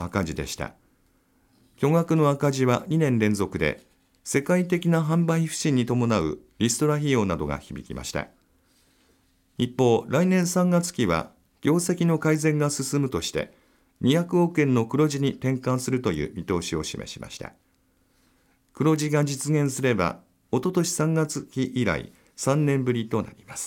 赤字でした。巨額の赤字は2年連続で、世界的な販売不振に伴うリストラ費用などが響きました。一方、来年3月期は業績の改善が進むとして、200億円の黒字に転換するという見通しを示しました。黒字が実現すれば、おととし3月期以来3年ぶりとなります。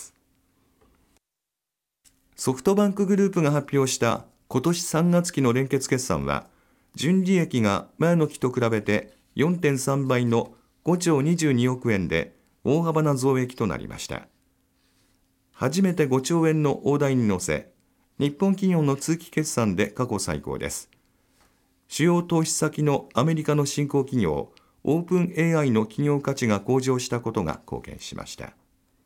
ソフトバンクグループが発表した今年3月期の連結決算は、純利益が前の期と比べて 4.3 倍の5兆22億円で大幅な増益となりました。初めて5兆円の大台に乗せ、日本企業の通期決算で過去最高です。主要投資先のアメリカの新興企業、オープン AI の企業価値が向上したことが貢献しました。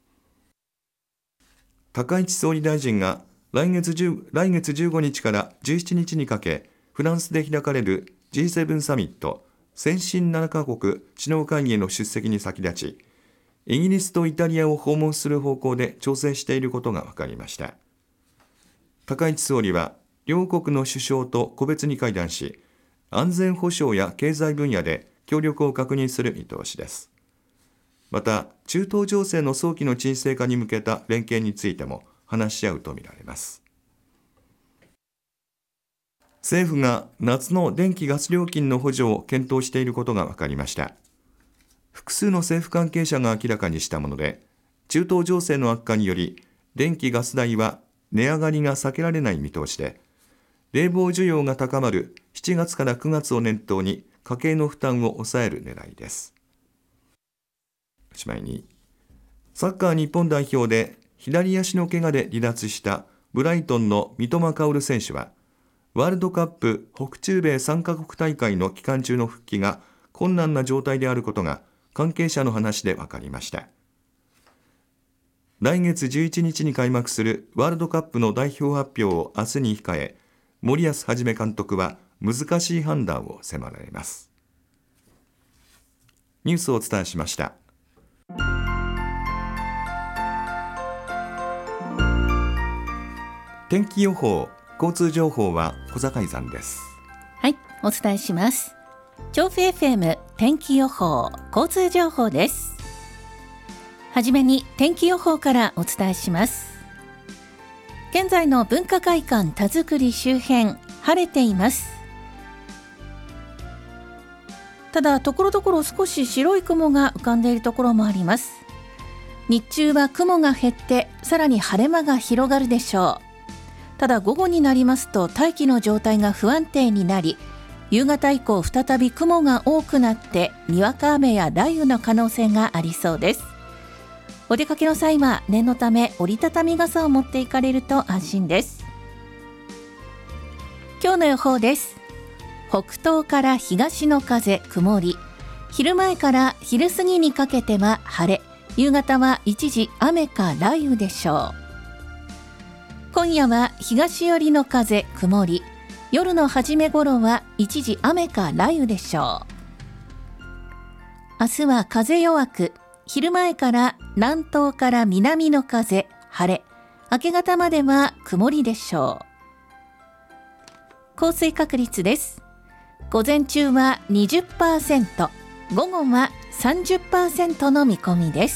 高市総理大臣が来月15日から17日にかけ、フランスで開かれる G7 サミット先進7カ国首脳会議への出席に先立ち、イギリスとイタリアを訪問する方向で調整していることが分かりました。高市総理は両国の首相と個別に会談し、安全保障や経済分野で協力を確認する見通しです。また、中東情勢の早期の沈静化に向けた連携についても話し合うとみられます。政府が夏の電気・ガス料金の補助を検討していることが分かりました。複数の政府関係者が明らかにしたもので、中東情勢の悪化により、電気・ガス代は値上がりが避けられない見通しで、冷房需要が高まる7月から9月を念頭に家計の負担を抑える狙いです。おしまいに、サッカー日本代表で左足の怪我で離脱したブライトンの三笘薫選手は、ワールドカップ北中米3カ国大会の期間中の復帰が困難な状態であることが関係者の話で分かりました。来月11日に開幕するワールドカップの代表発表を明日に控え、森保一監督は難しい判断を迫られます。ニュースをお伝えしました。天気予報、交通情報は小坂井さんです。 はい、お伝えします。調布 FM 天気予報、交通情報です。はじめに天気予報からお伝えします。現在の文化会館田作周辺、晴れています。ただ、ところどころ少し白い雲が浮かんでいるところもあります。日中は雲が減って、さらに晴れ間が広がるでしょう。ただ午後になりますと大気の状態が不安定になり、夕方以降再び雲が多くなってにわか雨や雷雨の可能性がありそうです。お出かけの際は念のため折りたたみ傘を持っていかれると安心です。今日の予報です。北東から東の風、曇り、昼前から昼過ぎにかけては晴れ、夕方は一時雨か雷雨でしょう。今夜は東寄りの風、曇り、夜の初め頃は一時雨か雷雨でしょう。明日は風弱く、昼前から南東から南の風、晴れ、明け方までは曇りでしょう。降水確率です。午前中は 20%、午後は 30% の見込みです。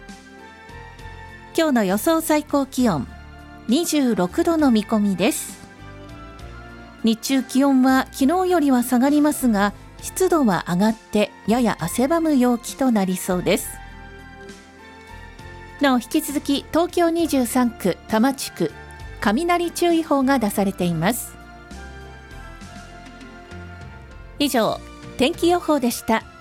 今日の予想最高気温26度の見込みです。日中気温は昨日よりは下がりますが、湿度は上がってやや汗ばむ陽気となりそうです。なお引き続き東京23区多摩地区雷注意報が出されています。以上、天気予報でした。